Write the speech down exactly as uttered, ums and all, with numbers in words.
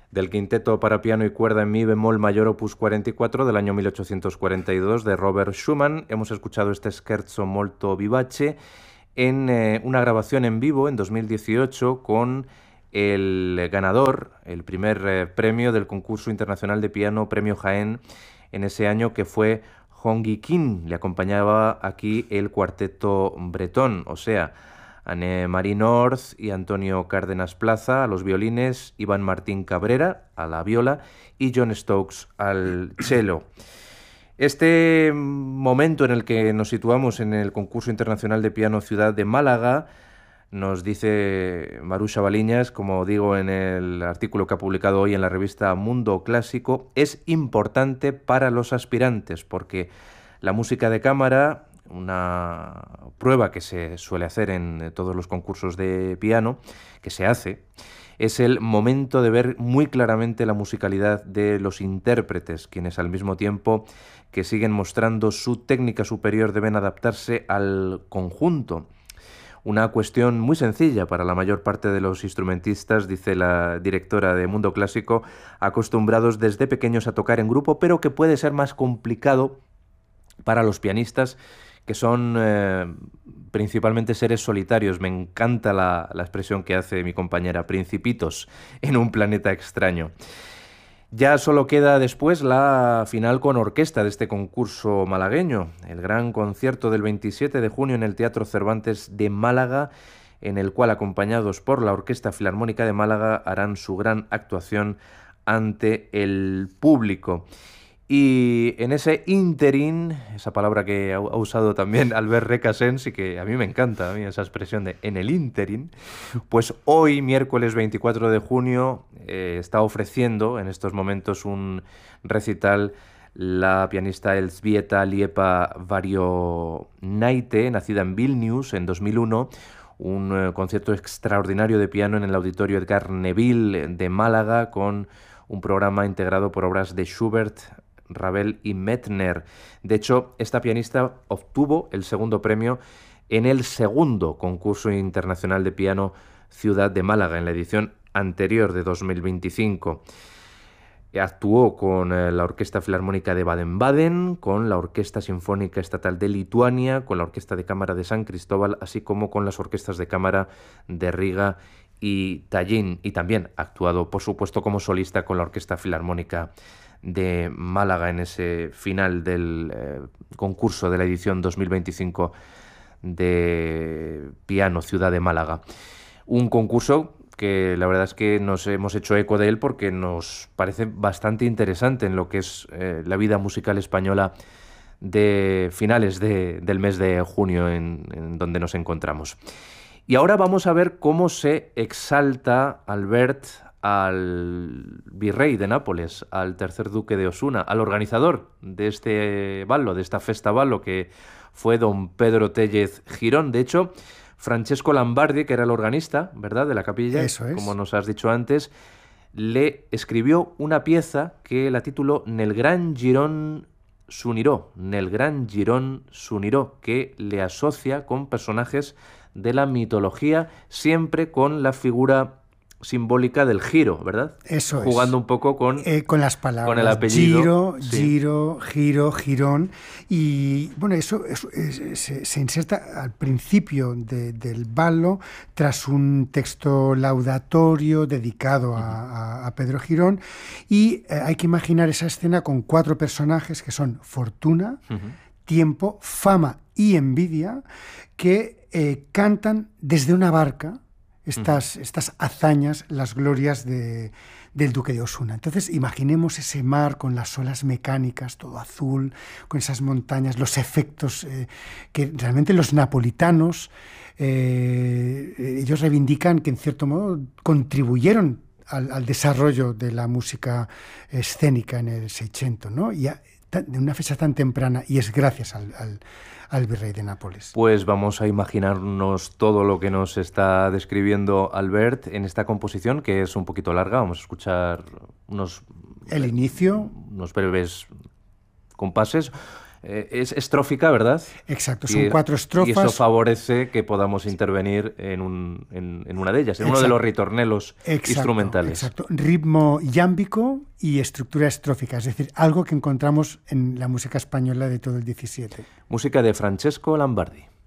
del quinteto para piano y cuerda en mi bemol mayor opus cuarenta y cuatro del año mil ochocientos cuarenta y dos de Robert Schumann. Hemos escuchado este scherzo molto vivace en eh, una grabación en vivo en dos mil dieciocho con el ganador, el primer eh, premio del concurso internacional de piano Premio Jaén en ese año, que fue Hongi Kim. Le acompañaba aquí el cuarteto bretón, o sea, Anne-Marie North y Antonio Cárdenas Plaza a los violines, Iván Martín Cabrera a la viola y John Stokes al cello. Este momento en el que nos situamos en el concurso internacional de piano Ciudad de Málaga, nos dice Marusha Baliñas, como digo en el artículo que ha publicado hoy en la revista Mundo Clásico, es importante para los aspirantes porque la música de cámara, una prueba que se suele hacer en todos los concursos de piano, que se hace, es el momento de ver muy claramente la musicalidad de los intérpretes, quienes al mismo tiempo que siguen mostrando su técnica superior deben adaptarse al conjunto. Una cuestión muy sencilla para la mayor parte de los instrumentistas, dice la directora de Mundo Clásico, acostumbrados desde pequeños a tocar en grupo, pero que puede ser más complicado para los pianistas, que son eh, principalmente seres solitarios. Me encanta la, la expresión que hace mi compañera, principitos en un planeta extraño. Ya solo queda después la final con orquesta de este concurso malagueño, el gran concierto del veintisiete de junio en el Teatro Cervantes de Málaga, en el cual, acompañados por la Orquesta Filarmónica de Málaga, harán su gran actuación ante el público. Y en ese ínterin, esa palabra que ha usado también Albert Recasens y que a mí me encanta, a mí esa expresión de en el ínterin, pues hoy, miércoles veinticuatro de junio, eh, está ofreciendo en estos momentos un recital la pianista Elzbieta Liepa Varionaite, nacida en Vilnius en dos mil uno, un eh, concierto extraordinario de piano en el Auditorio Edgar Neville de Málaga, con un programa integrado por obras de Schubert, Ravel y Mettner. De hecho, esta pianista obtuvo el segundo premio en el segundo concurso internacional de piano Ciudad de Málaga, en la edición anterior de dos mil veinticinco. Actuó con la Orquesta Filarmónica de Baden-Baden, con la Orquesta Sinfónica Estatal de Lituania, con la Orquesta de Cámara de San Cristóbal, así como con las orquestas de cámara de Riga y Tallinn. Y también ha actuado, por supuesto, como solista con la Orquesta Filarmónica de Málaga en ese final del eh, concurso de la edición dos mil veinticinco de piano Ciudad de Málaga. Un concurso que la verdad es que nos hemos hecho eco de él porque nos parece bastante interesante en lo que es eh, la vida musical española de finales de, del mes de junio en, en donde nos encontramos. Y ahora vamos a ver cómo se exalta Albert al virrey de Nápoles, al tercer duque de Osuna, al organizador de este ballo, de esta festa ballo, que fue don Pedro Téllez Girón. De hecho, Francesco Lambardi, que era el organista, ¿verdad?, de la capilla, Eso es, como nos has dicho antes, le escribió una pieza que la tituló Nel gran Girón s'unirò, Nel gran Girón s'unirò, que le asocia con personajes de la mitología, siempre con la figura simbólica del giro, ¿verdad? Eso Jugando es. un poco con, eh, con las palabras. con el apellido. Giro, sí. giro, giro, girón. Y bueno, eso, eso es, se, se inserta al principio de, del ballo, tras un texto laudatorio dedicado a, a, a Pedro Girón. Y eh, hay que imaginar esa escena con cuatro personajes que son Fortuna, uh-huh. Tiempo, Fama y Envidia, que eh, cantan desde una barca Estas, uh-huh. estas hazañas, las glorias de, del duque de Osuna. Entonces, imaginemos ese mar con las olas mecánicas, todo azul, con esas montañas, los efectos eh, que realmente los napolitanos, eh, ellos reivindican que en cierto modo contribuyeron al, al desarrollo de la música escénica en el Seicento, ¿no? Y a, de una fecha tan temprana, y es gracias al, al al virrey de Nápoles. Pues vamos a imaginarnos todo lo que nos está describiendo Albert en esta composición, que es un poquito larga. Vamos a escuchar unos... El inicio. Unos breves compases. eh, es estrófica, ¿verdad? Exacto, son y, cuatro estrofas. Y eso favorece que podamos intervenir en, un, en, en una de ellas, en exacto. uno de los ritornelos exacto, instrumentales. Exacto, ritmo yámbico y estructura estrófica, es decir, algo que encontramos en la música española de todo el diecisiete. Música de Francesco Lambardi.